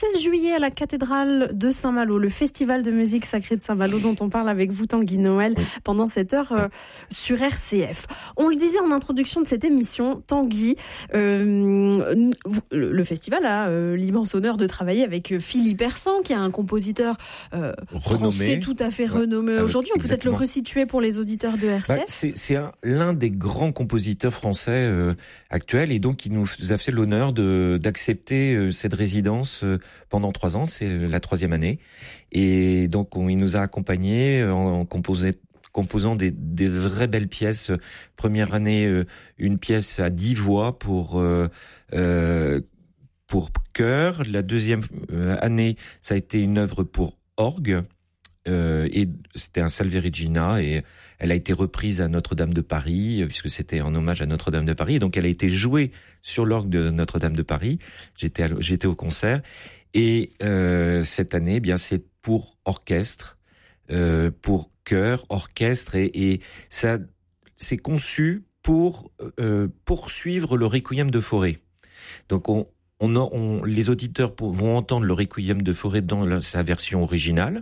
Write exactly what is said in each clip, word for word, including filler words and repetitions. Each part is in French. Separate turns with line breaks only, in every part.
seize juillet à la cathédrale de Saint-Malo, le festival de musique sacrée de Saint-Malo dont on parle avec vous, Tanguy Noël, oui. pendant cette heure euh, sur R C F. On le disait en introduction de cette émission, Tanguy, euh, le festival a euh, l'immense honneur de travailler avec Philippe Hersant, qui est un compositeur euh, français tout à fait ouais. renommé euh, aujourd'hui. On peut peut-être le resituer pour les auditeurs de R C F.
Bah, c'est c'est un, l'un des grands compositeurs français euh, actuels, et donc il nous a fait l'honneur de d'accepter euh, cette résidence euh, pendant trois ans. C'est la troisième année, et donc on, il nous a accompagnés en, en composé, composant des, des vraies belles pièces. Première année, euh, une pièce à dix voix pour euh, euh, pour chœur. La deuxième euh, année, ça a été une œuvre pour orgue. Euh, et c'était un Salve Regina, et elle a été reprise à Notre-Dame de Paris, puisque c'était en hommage à Notre-Dame de Paris. Et donc elle a été jouée sur l'orgue de Notre-Dame de Paris. J'étais à, j'étais au concert. Et euh, cette année, eh bien c'est pour orchestre, euh, pour chœur, orchestre, et, et ça c'est conçu pour euh, poursuivre le Requiem de Fauré. Donc on, on, on les auditeurs vont entendre le Requiem de Fauré dans sa version originale.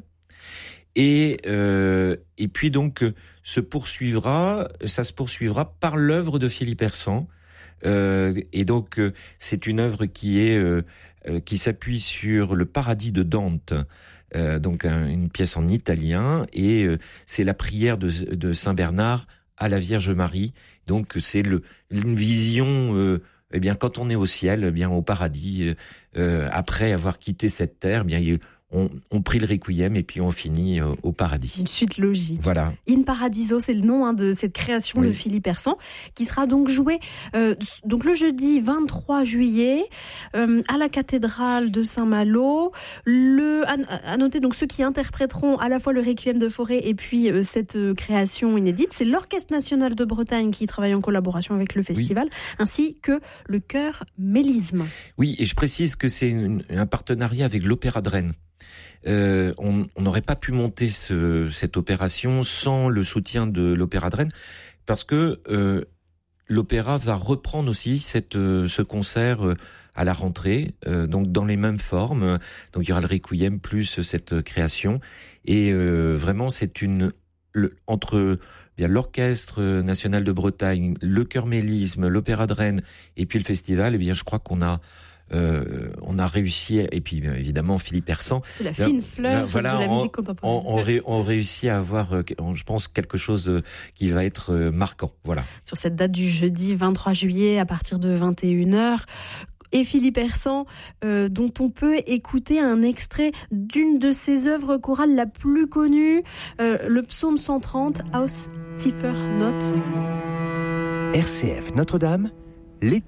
Et euh, et puis donc se poursuivra, ça se poursuivra par l'œuvre de Philippe Hersant. Euh, et donc c'est une œuvre qui est euh, qui s'appuie sur le Paradis de Dante, euh, donc un, une pièce en italien, et euh, c'est la prière de, de Saint Bernard à la Vierge Marie. Donc c'est le une vision. Euh, eh bien, quand on est au ciel, eh bien au paradis, euh, après avoir quitté cette terre, eh bien il On, on prie le Requiem et puis on finit euh, au paradis.
Une suite logique.
Voilà.
In Paradiso, c'est le nom hein, de cette création oui. de Philippe Hersant, qui sera donc jouée euh, donc le jeudi vingt-trois juillet euh, à la cathédrale de Saint-Malo. Le, à, à noter donc ceux qui interpréteront à la fois le Requiem de Fauré et puis euh, cette euh, création inédite, c'est l'Orchestre national de Bretagne qui travaille en collaboration avec le festival, oui. ainsi que le chœur Mélisme.
Oui, et je précise que c'est une, un partenariat avec l'Opéra de Rennes. Euh, on n'aurait pas pu monter ce, cette opération sans le soutien de l'Opéra de Rennes, parce que euh, l'opéra va reprendre aussi cette, euh, ce concert euh, à la rentrée, euh, donc dans les mêmes formes. Donc il y aura le Requiem plus cette création, et euh, vraiment c'est une le, entre bien l'Orchestre national de Bretagne, le chœur Mélisme, l'Opéra de Rennes et puis le festival. Et bien je crois qu'on a Euh, on a réussi, et puis évidemment Philippe Hersant.
C'est la fine fleur voilà, de la
on,
musique contemporaine.
On, on, ré, on réussit à avoir, je pense, quelque chose qui va être marquant. Voilà.
Sur cette date du jeudi vingt-trois juillet à partir de vingt et une heures. Et Philippe Hersant, euh, dont on peut écouter un extrait d'une de ses œuvres chorales la plus connue, euh, le psaume cent trente, Aus tiefer Not.
R C F Notre-Dame, l'été.